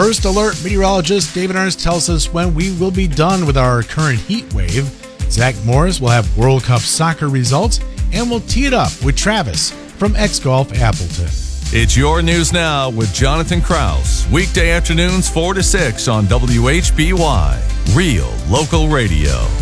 First Alert meteorologist David Ernst tells us when we will be done with our current heat wave. Zach Morris will have World Cup soccer results, and we'll tee it up with Travis from X-Golf Appleton. It's Your News Now with Jonathan Krause. Weekday afternoons 4 to 6 on WHBY. Real local radio.